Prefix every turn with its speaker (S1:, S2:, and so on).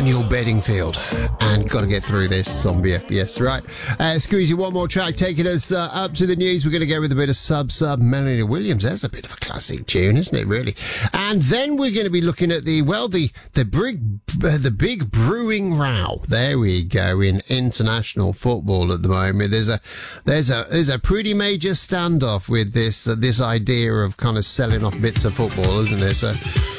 S1: Daniel Bedingfield. And got to get through this on BFBS, right? Squeeze you one more track, taking us up to the news. We're going to go with a bit of Sub Melanie Williams. That's a bit of a classic tune, isn't it, really? And then we're going to be looking at the big brewing row. There we go, in international football at the moment. There's a pretty major standoff with this idea of kind of selling off bits of football, isn't there? So